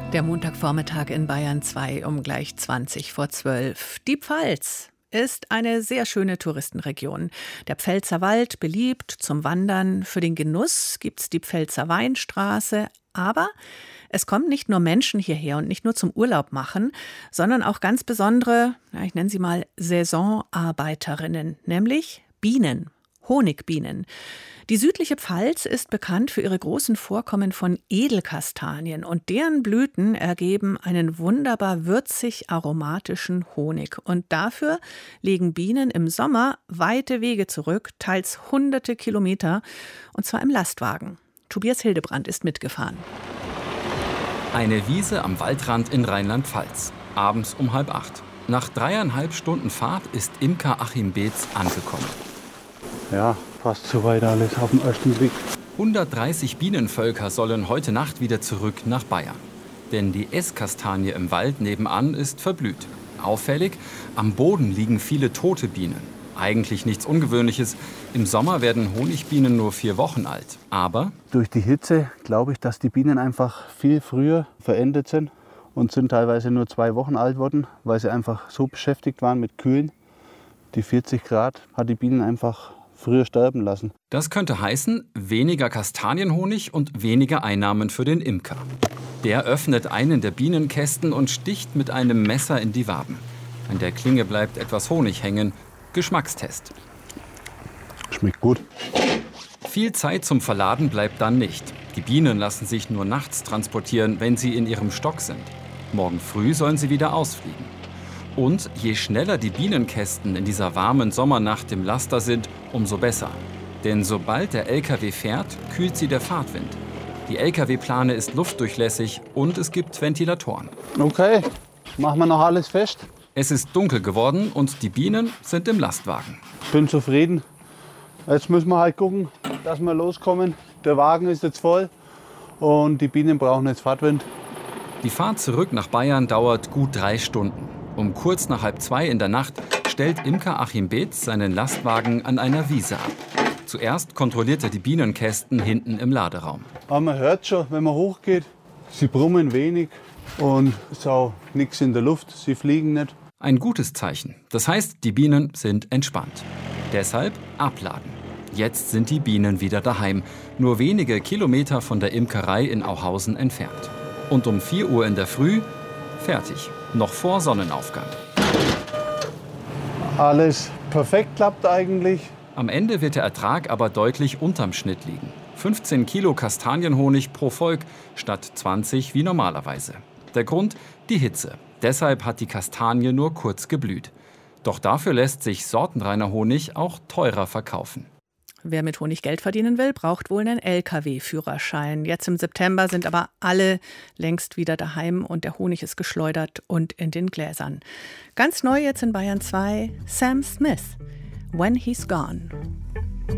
Der Montagvormittag in Bayern 2 um gleich 20:12. Die Pfalz ist eine sehr schöne Touristenregion. Der Pfälzer Wald beliebt zum Wandern. Für den Genuss gibt's die Pfälzer Weinstraße. Aber es kommen nicht nur Menschen hierher und nicht nur zum Urlaub machen, sondern auch ganz besondere, ich nenne sie mal Saisonarbeiterinnen, nämlich Bienen, Honigbienen. Die südliche Pfalz ist bekannt für ihre großen Vorkommen von Edelkastanien und deren Blüten ergeben einen wunderbar würzig aromatischen Honig. Und dafür legen Bienen im Sommer weite Wege zurück, teils hunderte Kilometer, und zwar im Lastwagen. Tobias Hildebrand ist mitgefahren. Eine Wiese am Waldrand in Rheinland-Pfalz, abends um 7:30. Nach 3,5 Stunden Fahrt ist Imker Achim Beetz angekommen. Ja, fast soweit alles auf den ersten Blick. 130 Bienenvölker sollen heute Nacht wieder zurück nach Bayern. Denn die Esskastanie im Wald nebenan ist verblüht. Auffällig, am Boden liegen viele tote Bienen. Eigentlich nichts Ungewöhnliches. Im Sommer werden Honigbienen nur 4 Wochen alt. Aber durch die Hitze glaube ich, dass die Bienen einfach viel früher verendet sind und sind teilweise nur 2 Wochen alt worden, weil sie einfach so beschäftigt waren mit Kühlen. Die 40 Grad hat die Bienen einfach früher sterben lassen. Das könnte heißen, weniger Kastanienhonig und weniger Einnahmen für den Imker. Der öffnet einen der Bienenkästen und sticht mit einem Messer in die Waben. An der Klinge bleibt etwas Honig hängen. Geschmackstest. Schmeckt gut. Viel Zeit zum Verladen bleibt dann nicht. Die Bienen lassen sich nur nachts transportieren, wenn sie in ihrem Stock sind. Morgen früh sollen sie wieder ausfliegen. Und je schneller die Bienenkästen in dieser warmen Sommernacht im Laster sind, umso besser. Denn sobald der LKW fährt, kühlt sie der Fahrtwind. Die LKW-Plane ist luftdurchlässig und es gibt Ventilatoren. Okay, machen wir noch alles fest. Es ist dunkel geworden und die Bienen sind im Lastwagen. Ich bin zufrieden. Jetzt müssen wir halt gucken, dass wir loskommen. Der Wagen ist jetzt voll und die Bienen brauchen jetzt Fahrtwind. Die Fahrt zurück nach Bayern dauert gut 3 Stunden. Um kurz nach 1:30 in der Nacht stellt Imker Achim Beetz seinen Lastwagen an einer Wiese ab. Zuerst kontrolliert er die Bienenkästen hinten im Laderaum. Aber man hört schon, wenn man hochgeht, sie brummen wenig und es ist auch nichts in der Luft, sie fliegen nicht. Ein gutes Zeichen. Das heißt, die Bienen sind entspannt. Deshalb abladen. Jetzt sind die Bienen wieder daheim, nur wenige Kilometer von der Imkerei in Auhausen entfernt. Und um 4 Uhr in der Früh fertig, noch vor Sonnenaufgang. Alles perfekt klappt eigentlich. Am Ende wird der Ertrag aber deutlich unterm Schnitt liegen. 15 Kilo Kastanienhonig pro Volk statt 20 wie normalerweise. Der Grund? Die Hitze. Deshalb hat die Kastanie nur kurz geblüht. Doch dafür lässt sich sortenreiner Honig auch teurer verkaufen. Wer mit Honig Geld verdienen will, braucht wohl einen LKW-Führerschein. Jetzt im September sind aber alle längst wieder daheim und der Honig ist geschleudert und in den Gläsern. Ganz neu jetzt in Bayern 2, Sam Smith, When He's Gone.